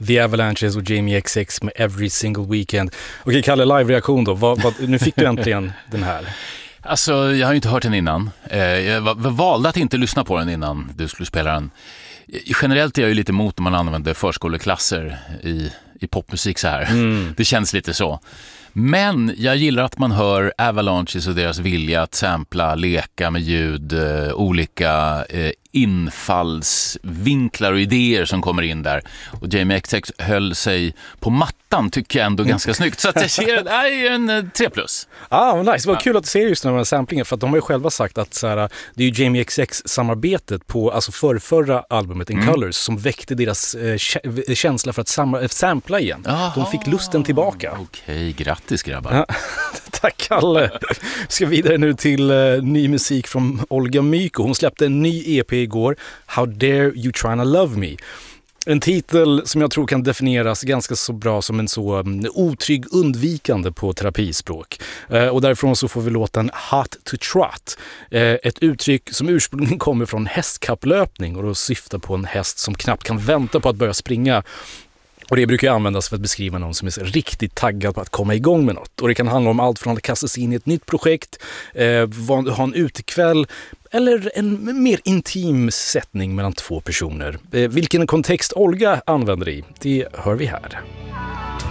The Avalanches och Jamie XX med Every Single Weekend. Okej, Kalle, live-reaktion då. Nu fick du äntligen den här. Alltså, jag har ju inte hört den innan. Jag valde att inte lyssna på den innan du skulle spela den. Generellt är jag ju lite emot när man använder förskoleklasser i popmusik så här. Det känns lite så. Men jag gillar att man hör Avalanches och deras vilja att sampla, leka med ljud, olika infallsvinklar och idéer som kommer in där. Och Jamie XX höll sig på mattan, tycker jag ändå ganska snyggt. Så att jag ser en 3+. Nice. Det var kul att du ser just den här samplingen, för att de har ju själva sagt att så här, det är ju Jamie XX-samarbetet på alltså förra albumet In Colors som väckte deras känsla för att sampla igen. De fick lusten tillbaka. Okej, grattis grabbar. Tack Kalle. Vi ska vidare nu till ny musik från Olga Myko. Hon släppte en ny EP igår, How Dare You Tryna Love Me. En titel som jag tror kan definieras ganska så bra som en så otrygg undvikande på terapispråk. Och därifrån så får vi låten Hot to Trot. Ett uttryck som ursprungligen kommer från hästkapplöpning och då syftar på en häst som knappt kan vänta på att börja springa. Och det brukar användas för att beskriva någon som är riktigt taggad på att komma igång med något. Och det kan handla om allt från att kasta sig in i ett nytt projekt, ha en utekväll eller en mer intim sättning mellan två personer. Vilken kontext Olga använder i, det hör vi här.